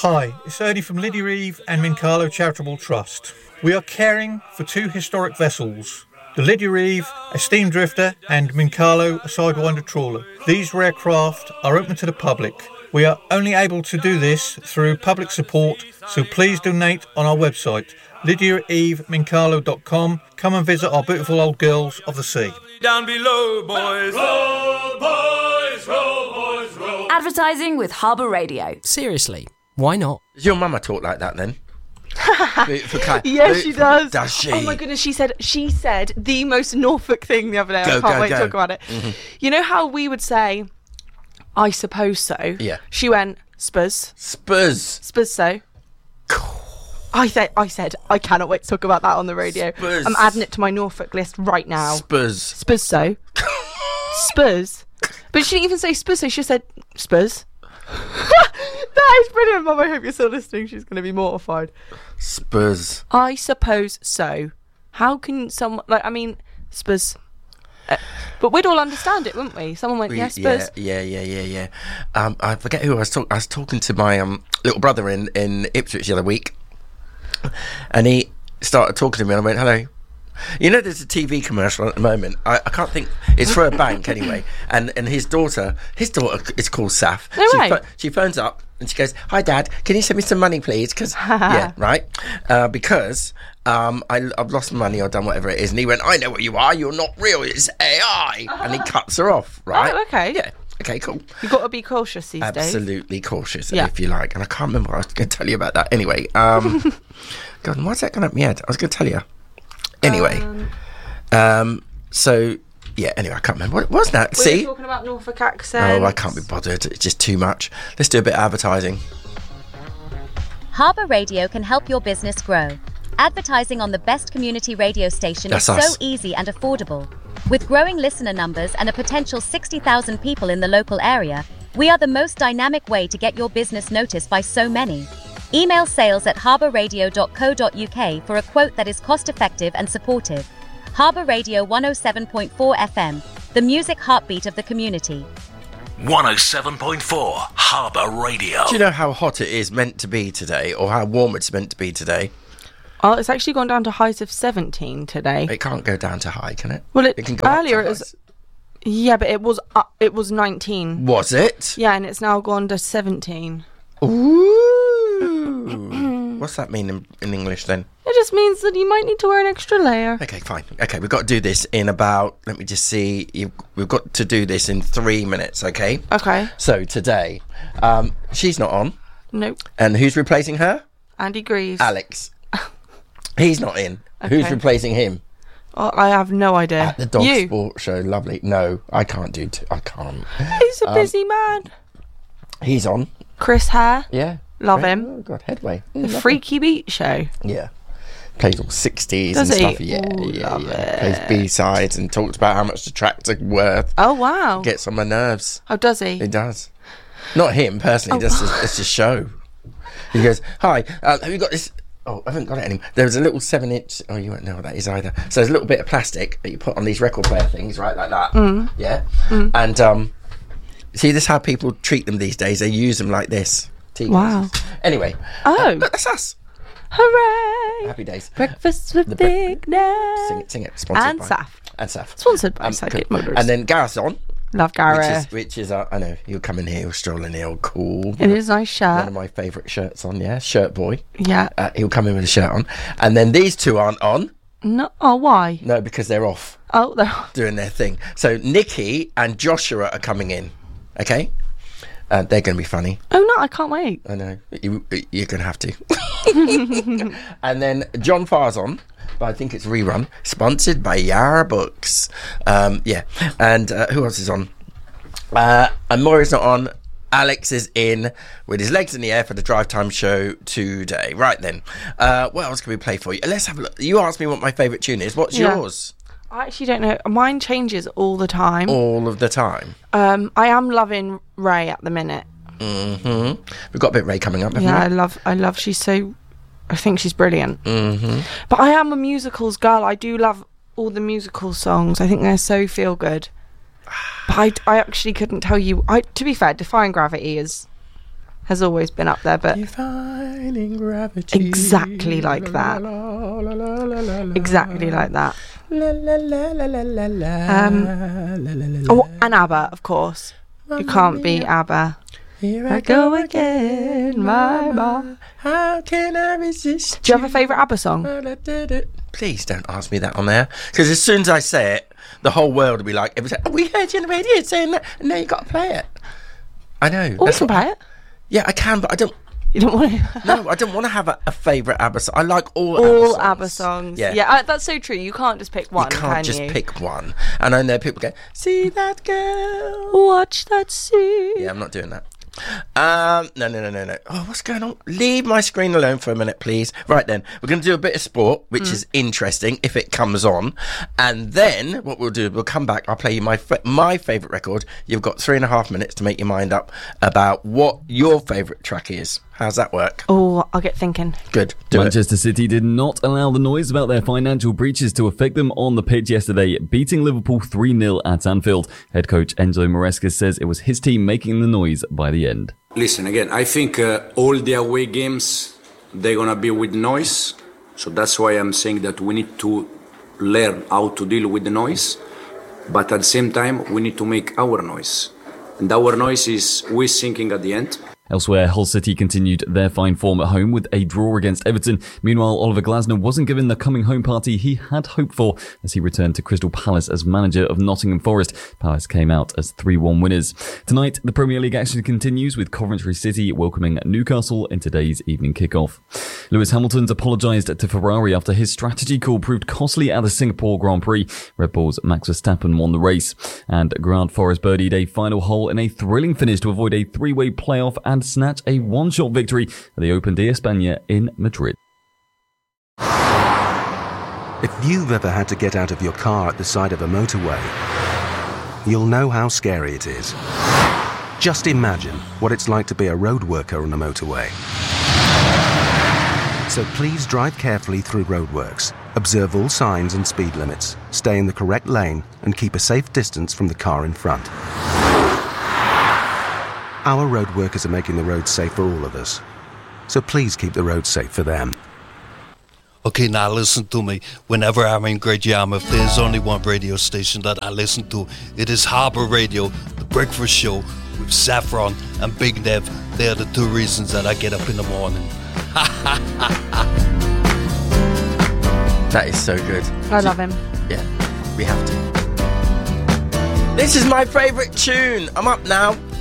Hi, it's Ernie from Lydia Eve and Mincalo Charitable Trust. We are caring for two historic vessels, the Lydia Eve, a steam drifter, and Mincalo, a sidewinder trawler. These rare craft are open to the public. We are only able to do this through public support, so please donate on our website, lydiaevemincalo.com. Come and visit our beautiful old girls of the sea. Down below, boys. Roll, boys, roll, boys, roll. Advertising with Harbour Radio. Seriously, why not? Does your mama talk like that then? Yes, she does. Does she? Oh my goodness, she said the most Norfolk thing the other day. I can't wait to talk about it. Mm-hmm. You know how we would say, I suppose so? Yeah. She went, Spurs. Spurs so. I said, I cannot wait to talk about that on the radio. Spurs. I'm adding it to my Norfolk list right now. Spurs so. Spurs. But she didn't even say Spurs so, she said Spurs. That is brilliant, Mum. I hope you're still listening. She's going to be mortified. Spurs. I suppose so. How can someone... Spurs... but we'd all understand it, wouldn't we? Someone went, yes, Spurs. Yeah. I forget who I was talking. I was talking to my little brother in Ipswich the other week, and he started talking to me, and I went, hello. You know, there's a TV commercial at the moment. I can't think. It's for a bank anyway, and his daughter is called Saf. She phones up and she goes, "Hi, Dad, can you send me some money, please?" Because because I've lost money or done whatever it is. And he went, "I know what you are. You're not real. It's AI." And he cuts her off. Right? Oh, okay. Yeah. Okay, cool. You've got to be cautious these days. Absolutely cautious, if you like. And I can't remember what I was going to tell you about that. Anyway, God, why's that going up my head? I was going to tell you. Anyway, so yeah. Anyway, I can't remember what it was now. We're talking about Norfolk accent. Oh, I can't be bothered. It's just too much. Let's do a bit of advertising. Harbour Radio can help your business grow. Advertising on the best community radio station is so easy and affordable. With growing listener numbers and a potential 60,000 people in the local area, we are the most dynamic way to get your business noticed by so many. Email sales@harbourradio.co.uk for a quote that is cost-effective and supportive. Harbour Radio 107.4 FM, the music heartbeat of the community. 107.4 Harbour Radio. Do you know how hot it is meant to be today, or how warm it's meant to be today? Oh, it's actually gone down to highs of 17 today. It can't go down to high, can it? Well, it can go earlier up to it was. Yeah, but it was 19. Was it? Yeah, and it's now gone to 17. Ooh. What's that mean in English then? It just means that you might need to wear an extra layer. Okay, fine. Okay, we've got to do this in about, let me just see, we've got to do this in 3 minutes, okay? Okay. So today, she's not on. Nope. And who's replacing her? Andy Greaves. Alex. He's not in. Okay. Who's replacing him? Oh, I have no idea. At the Dog Sport Show. Lovely. No, I can't do I can't. He's a busy man. He's on. Chris Hare. Yeah. Love him. Oh, God, Headway. The Freaky Beat Show. Yeah. Plays all 60s Does and he? stuff. Yeah, Ooh, love it. Plays B-sides and talks about how much the tracks are worth. Oh, wow. Gets on my nerves. Oh, does he? He does. Not him, personally. It's just show. He goes, hi, have you got this... Oh, I haven't got it anymore. There was a little 7-inch... Oh, you won't know what that is either. So there's a little bit of plastic that you put on these record player things, right, like that. Mm. Yeah? Mm. And see, this is how people treat them these days. They use them like this. Wow. Anyway. Oh. Look, that's us. Hooray. Happy days. Breakfast with Big Ned. Sing it. Sponsored and by... Saf. And Saf. Sponsored by Psychic Motors. And then Gareth's on. Love Gareth. Which is I know, he'll come in here, he'll stroll in here, all cool. It is a nice shirt. One of my favourite shirts on, yeah. Shirt boy. Yeah. He'll come in with a shirt on. And then these two aren't on. No. Oh, why? No, because they're off. Oh, they're off. Doing their thing. So Nikki and Joshua are coming in. Okay? They're going to be funny. Oh, no, I can't wait. I know. You're going to have to. And then John Farr's on. But I think it's rerun, sponsored by Yara Books. Yeah, and who else is on? And Maureen's not on. Alex is in with his legs in the air for the Drive Time show today. Right then, what else can we play for you? Let's have a look. You asked me what my favourite tune is. What's yours? I actually don't know. Mine changes all the time. All of the time. I am loving Ray at the minute. Mm-hmm. We've got a bit of Ray coming up, haven't we? Yeah, I love. She's so. I think she's brilliant. Mm-hmm. But I am a musicals girl. I do love all the musical songs. I think they're so feel good. But I actually couldn't tell you. To be fair, Defying Gravity is has always been up there, but Defying gravity. exactly like that. Exactly like that. Oh, and ABBA, of course. You can't beat ABBA. Here I go again, my bar. How can I resist? Do you have a favourite ABBA song? Please don't ask me that on air, because as soon as I say it, the whole world will be like, we heard you on the radio saying that, and now you got to play it. I know. Oh, you can play it. Yeah, I can, but I don't. You don't want to? No, I don't want to have a favourite ABBA song. I like all ABBA songs. Yeah, that's so true. You can't just pick one. You can't just pick one. And I know people go, see that girl, watch that sea. Yeah, I'm not doing that. No. Oh, what's going on? Leave my screen alone for a minute, please. Right then, we're going to do a bit of sport, which is interesting if it comes on. And then what we'll do, we'll come back. I'll play you my favourite record. You've got 3.5 minutes to make your mind up about what your favourite track is. How's that work? Oh, I'll get thinking. Good. Manchester City did not allow the noise about their financial breaches to affect them on the pitch yesterday, beating Liverpool 3-0 at Anfield. Head coach Enzo Maresca says it was his team making the noise by the end. Listen, again, I think all the away games, they're going to be with noise. So that's why I'm saying that we need to learn how to deal with the noise. But at the same time, we need to make our noise. And our noise is we sinking at the end. Elsewhere, Hull City continued their fine form at home with a draw against Everton. Meanwhile, Oliver Glasner wasn't given the coming home party he had hoped for as he returned to Crystal Palace as manager of Nottingham Forest. Palace came out as 3-1 winners. Tonight, the Premier League action continues with Coventry City welcoming Newcastle in today's evening kickoff. Lewis Hamilton's apologised to Ferrari after his strategy call proved costly at the Singapore Grand Prix. Red Bull's Max Verstappen won the race. And Grant Forrest birdied a final hole in a thrilling finish to avoid a three-way playoff and snatch a one-shot victory at the Open de España in Madrid. If you've ever had to get out of your car at the side of a motorway, you'll know how scary it is. Just imagine what it's like to be a road worker on a motorway. So please drive carefully through roadworks, observe all signs and speed limits, stay in the correct lane, and keep a safe distance from the car in front. Our road workers are making the roads safe for all of us. So please keep the roads safe for them. Okay, now listen to me. Whenever I'm in Great Yarmouth, there's only one radio station that I listen to. It is Harbour Radio, the breakfast show with Saffron and Big Nev. They're the two reasons that I get up in the morning. That is so good. I love him. Yeah, we have to. This is my favourite tune. I'm up now.